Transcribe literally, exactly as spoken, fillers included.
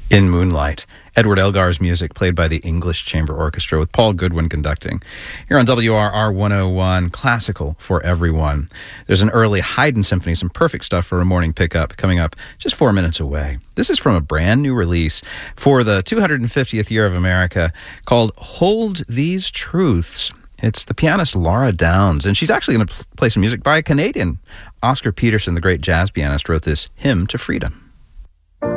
In Moonlight, Edward Elgar's music played by the English Chamber Orchestra with Paul Goodwin conducting. Here on W R R one oh one, classical for everyone. There's an early Haydn symphony, some perfect stuff for a morning pickup coming up just four minutes away. This is from a brand new release for the two hundred fiftieth year of America called Hold These Truths. It's the pianist Laura Downs, and she's actually going to play some music by a Canadian. Oscar Peterson, the great jazz pianist, wrote this Hymn to Freedom.